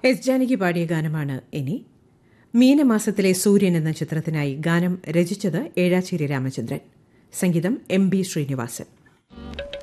S Janaki പാടിയ ഗാനമാണ് ഇനി. മീനമാസത്തിലെ സൂര്യൻ എന്ന ചിത്രത്തിനായി ഗാനം രചിച്ചത് ഏഴാച്ചേരി രാമചന്ദ്രൻ, സംഗീതം എം ബി ശ്രീനിവാസൻ.